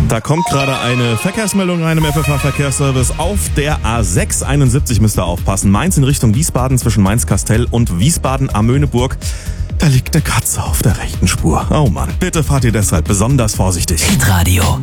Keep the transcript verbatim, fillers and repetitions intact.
Da kommt gerade eine Verkehrsmeldung rein im F F H-Verkehrsservice. Auf der A sechs einundsiebzig müsst ihr aufpassen. Mainz in Richtung Wiesbaden zwischen Mainz-Kastell und Wiesbaden am Möhneburg. Da liegt eine Katze auf der rechten Spur. Oh Mann, bitte fahrt ihr deshalb besonders vorsichtig. Hitradio.